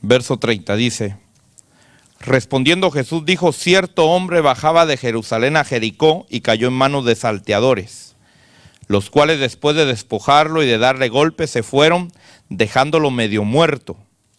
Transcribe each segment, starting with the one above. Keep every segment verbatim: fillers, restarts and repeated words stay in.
Verso treinta dice: respondiendo Jesús dijo: cierto hombre bajaba de Jerusalén a Jericó y cayó en manos de salteadores, los cuales después de despojarlo y de darle golpes se fueron, dejándolo medio muerto.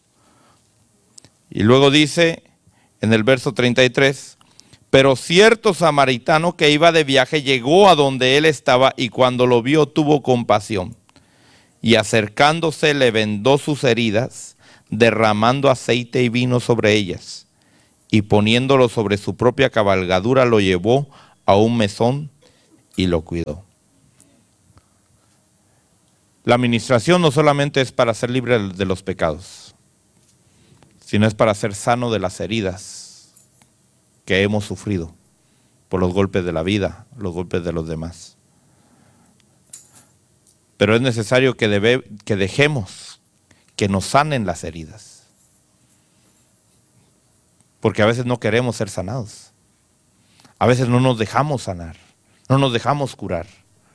Y luego dice en el verso treinta y tres: pero cierto samaritano que iba de viaje llegó a donde él estaba, y cuando lo vio tuvo compasión, y acercándose le vendó sus heridas, derramando aceite y vino sobre ellas, y poniéndolo sobre su propia cabalgadura lo llevó a un mesón y lo cuidó. La administración no solamente es para ser libre de los pecados, sino es para ser sano de las heridas que hemos sufrido por los golpes de la vida, los golpes de los demás. Pero es necesario que, debe, que dejemos que nos sanen las heridas, porque a veces no queremos ser sanados, a veces no nos dejamos sanar, no nos dejamos curar.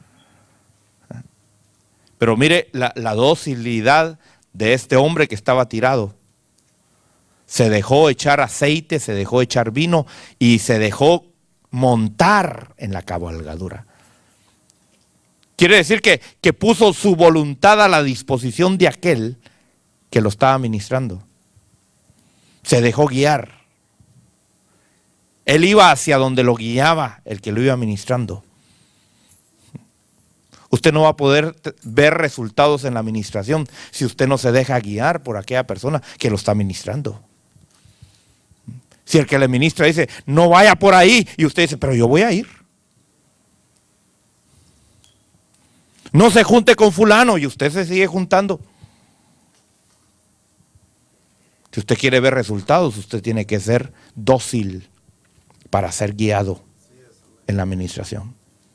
Pero mire la, la docilidad de este hombre que estaba tirado. Se dejó echar aceite, se dejó echar vino y se dejó montar en la cabalgadura. Quiere decir que, que puso su voluntad a la disposición de aquel que lo estaba ministrando. Se dejó guiar. Él iba hacia donde lo guiaba el que lo iba ministrando. Usted no va a poder ver resultados en la administración si usted no se deja guiar por aquella persona que lo está ministrando. Si el que le ministra dice, no vaya por ahí, y usted dice, pero yo voy a ir. No se junte con fulano, y usted se sigue juntando. Si usted quiere ver resultados, usted tiene que ser dócil para ser guiado en la administración.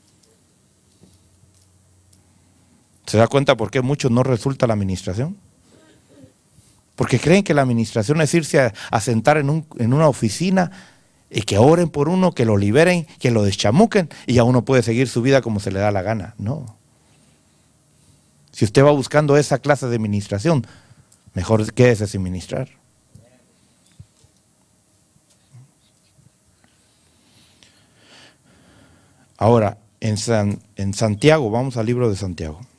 ¿Se da cuenta por qué muchos no resulta la administración? Porque creen que la administración es irse a, a sentar en, un, en una oficina y que oren por uno, que lo liberen, que lo deschamuquen y ya uno puede seguir su vida como se le da la gana. No. Si usted va buscando esa clase de administración, mejor quédese sin ministrar. Ahora, en, San, en Santiago, vamos al libro de Santiago.